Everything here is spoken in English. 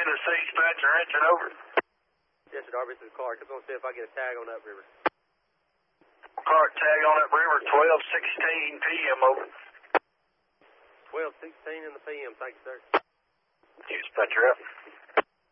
Tennessee, dispatcher, answer over. Yes, sir, Darby, this is Clark. Just want to see if I get a tag on Upriver. Clark, tag on Upriver, 12:16 p.m. over. 12:16 in the p.m. Thank you, sir. Dispatcher up.